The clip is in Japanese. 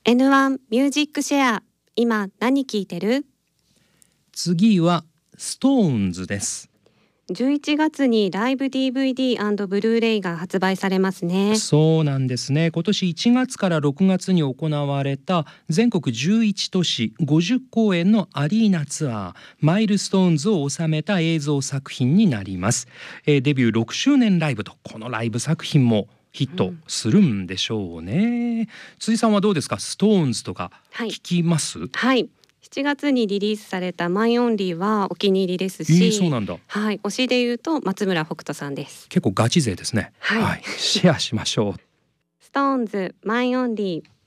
N1 ミュージックシェア、今何聴いてる？ 次はストーンズです。 11月にライブ DVD& ブルーレイが発売されますね。 そうなんですね。今年1月から6月に行われた全国11都市50公演のアリーナツアー、マイルストーンズを収めた映像作品になります。デビュー6周年ライブと、このライブ作品もヒットするんでしょうね。辻さんはどうですか？ストーンズとか聞きます？ はい、7月にリリースされたマイオンリーはお気に入りですし、 そうなんだ。 はい、推しで言うと松村北斗さんです。 結構ガチ勢ですね。 はい、 シェアしましょう。 ストーンズマイオンリー。